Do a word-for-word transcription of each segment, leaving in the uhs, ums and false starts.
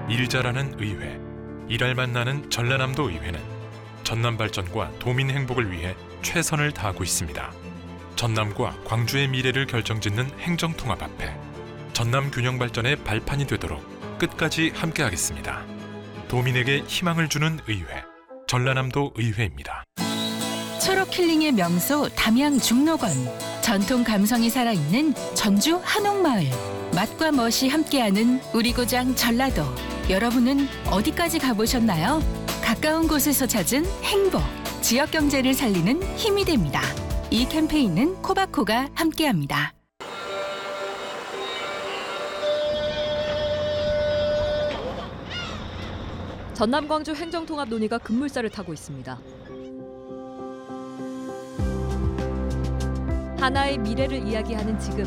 일 잘하는 의회, 일할만 나는 전라남도 의회는 전남 발전과 도민 행복을 위해 최선을 다하고 있습니다. 전남과 광주의 미래를 결정짓는 행정통합 앞에 전남 균형 발전의 발판이 되도록 끝까지 함께하겠습니다. 도민에게 희망을 주는 의회, 전라남도 의회입니다. 초록 힐링의 명소 담양 중록원, 전통 감성이 살아있는 전주 한옥마을, 맛과 멋이 함께하는 우리 고장 전라도. 여러분은 어디까지 가보셨나요? 가까운 곳에서 찾은 행복, 지역 경제를 살리는 힘이 됩니다. 이 캠페인은 코바코가 함께합니다. 전남 광주 행정통합 논의가 급물살을 타고 있습니다. 하나의 미래를 이야기하는 지금,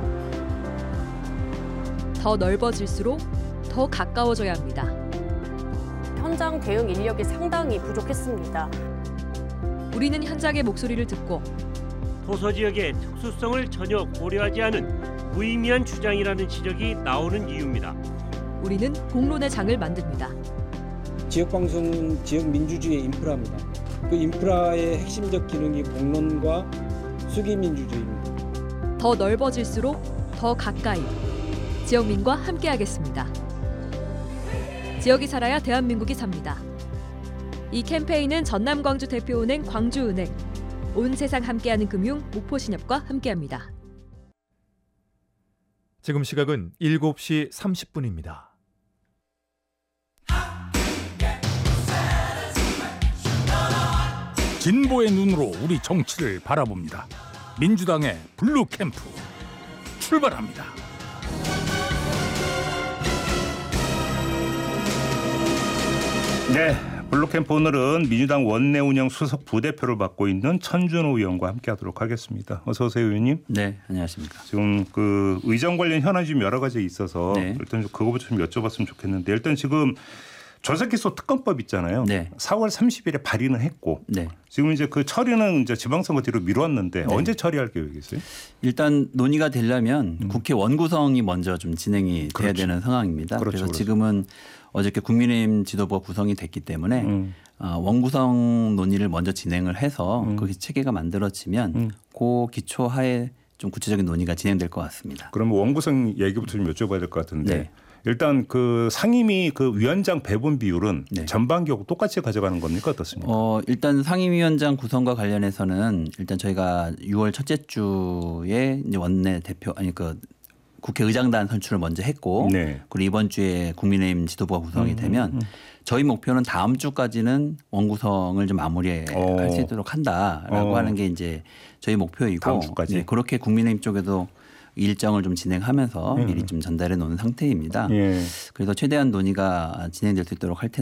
더 넓어질수록 더 가까워져야 합니다. 현장 대응 인력이 상당히 부족했습니다. 우리는 현장의 목소리를 듣고 도서 지역의 특수성을 전혀 고려하지 않은 무의미한 주장이라는 지적이 나오는 이유입니다. 우리는 공론의 장을 만듭니다. 지역방송은 지역 민주주의의 인프라입니다. 그 인프라의 핵심적 기능이 공론과 수기민주주의입니다. 더 넓어질수록 더 가까이, 지역민과 함께하겠습니다. 지역이 살아야 대한민국이 삽니다. 이 캠페인은 전남 광주 대표은행 광주은행, 온 세상 함께하는 금융 목포신협과 함께합니다. 지금 시각은 일곱 시 삼십 분입니다. 진보의 눈으로 우리 정치를 바라봅니다. 민주당의 블루 캠프 출발합니다. 네, 블루 캠프 오늘은 민주당 원내 운영 수석 부대표를 맡고 있는 천준호 의원과 함께하도록 하겠습니다. 어서 오세요, 의원님. 네, 안녕하십니까. 지금 그 의정 관련 현안이 좀 여러 가지 있어서 네. 일단 그거부터 좀 여쭤봤으면 좋겠는데 일단 지금 조세기소 특검법 있잖아요. 네. 사월 삼십일에 발의는 했고 네. 지금 이제 그 처리는 이제 지방선거 뒤로 미뤘는데 네. 언제 처리할 계획이세요? 일단 논의가 되려면 음. 국회 원구성이 먼저 좀 진행이 그렇죠. 돼야 되는 상황입니다. 그렇죠, 그래서 그렇죠. 지금은 어저께 국민의힘 지도부가 구성이 됐기 때문에 음. 어, 원구성 논의를 먼저 진행을 해서 음. 그 체계가 만들어지면 음. 그 기초 하에 좀 구체적인 논의가 진행될 것 같습니다. 그러면 원구성 얘기부터 좀 여쭤봐야 될 것 같은데 네. 일단 그 상임위 그 위원장 배분 비율은 네. 전반기하고 똑같이 가져가는 겁니까 어떻습니까? 어, 일단 상임위원장 구성과 관련해서는 일단 저희가 유월 첫째 주에 이제 원내 대표 아니 그 국회의장단 선출을 먼저 했고 네. 그리고 이번 주에 국민의힘 지도부가 구성이 음, 되면 음. 저희 목표는 다음 주까지는 원구성을 좀 마무리할 어. 수 있도록 한다라고 어. 하는 게 이제 저희 목표이고 다음 주까지? 네, 그렇게 국민의힘 쪽에도 일정을 좀 진행하면서 음. 미리 좀 전달해 놓은 상태입니다. 예. 그래서 최대한 논의가 진행될 수 있도록 할 텐데